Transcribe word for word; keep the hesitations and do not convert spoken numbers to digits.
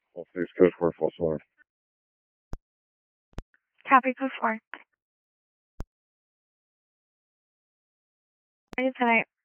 Full six, code four, false alarm. Copy, code four. Are you tonight?